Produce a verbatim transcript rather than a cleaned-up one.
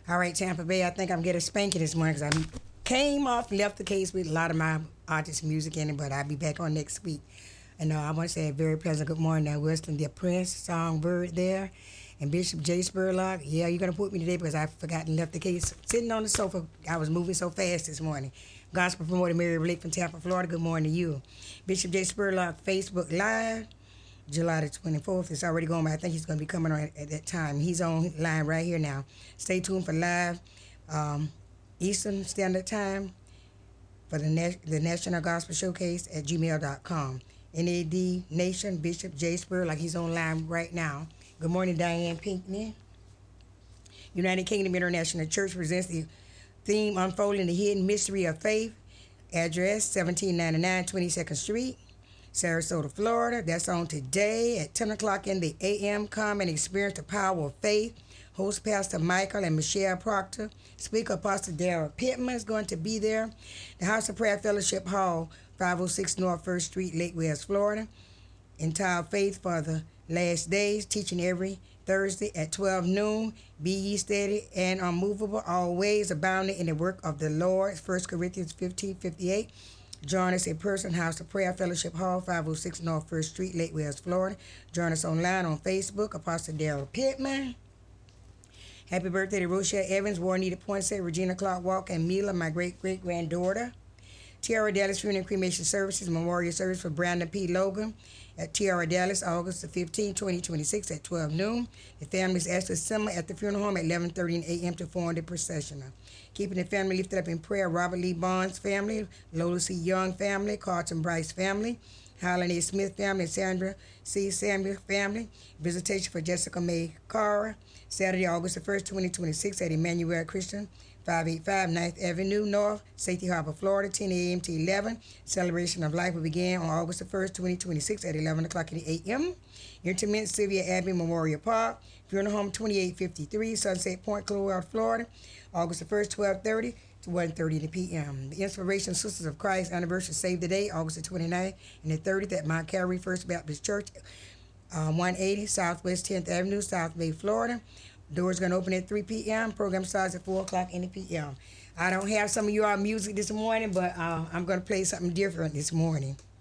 All right, Tampa Bay, I think I'm getting spanking this morning because I came off and left the case with a lot of my artist music in it, but I'll be back on next week. And uh, I want to say a very pleasant good morning to Weston the Prince, Songbird there, and Bishop J. Spurlock. Yeah, you're going to put me today because I forgot and left the case sitting on the sofa. I was moving so fast this morning. Gospel promoter Mary Blake from Tampa, Florida. Good morning to you. Bishop J. Spurlock, Facebook Live. July the twenty-fourth. It's already going, but I think he's going to be coming on at, at that time. He's on line right here now. Stay tuned for live um, Eastern Standard Time for the, Na- the National Gospel Showcase at gmail dot com. N A D Nation, Bishop J. Spur, like he's on line right now. Good morning, Diane Pinkney. United Kingdom International Church presents the theme Unfolding the Hidden Mystery of Faith. Address seventeen ninety-nine twenty-second Street. Sarasota, Florida. That's on today at ten o'clock in the a m. Come and experience the power of faith. Host Pastor Michael and Michelle Proctor. Speaker Apostle Darrell Pittman is going to be there. The House of Prayer Fellowship Hall, five oh six North First Street, Lake West, Florida. Entire Faith for the Last Days, teaching every Thursday at twelve noon. Be ye steady and unmovable, always abounding in the work of the Lord. First Corinthians fifteen fifty-eight. Join us in person, House of Prayer Fellowship Hall, five oh six North First Street, Lake West, Florida. Join us online on Facebook, Apostle Darrell Pittman. Happy birthday to Rochelle Evans, Juanita Poinsett, Regina Clark Walker, and Mila, my great-great-granddaughter. Tiara Dallas Funeral and Cremation Services, Memorial Service for Brandon P. Logan at Tiara Dallas, August the fifteenth, twenty twenty-six at twelve noon. The family is asked to assemble at the funeral home at eleven thirty a m to form the processional. Keeping the family lifted up in prayer, Robert Lee Bonds family, Lola C. Young family, Carlton Bryce family, Highland A. Smith family, and Sandra C. Samuel family. Visitation for Jessica May Carr, Saturday, August the first, twenty twenty-six at Emmanuel Christian, five eighty-five ninth Avenue North, Safety Harbor, Florida, ten a m to eleven. Celebration of Life will begin on August the first, twenty twenty-six at eleven o'clock in the a m. Interment, Sylvia Abbey Memorial Park, Funeral Home twenty-eight fifty-three, Sunset Point, Clearwater, Florida, August the first, twelve thirty to one thirty p m. The Inspiration Sisters of Christ anniversary Save the Day, August the twenty-ninth and the thirtieth at Mount Calvary First Baptist Church, um, one eighty Southwest tenth Avenue, South Bay, Florida. Doors going to open at three p m Program starts at four o'clock in the p m. I don't have some of your music this morning, but uh, I'm going to play something different this morning.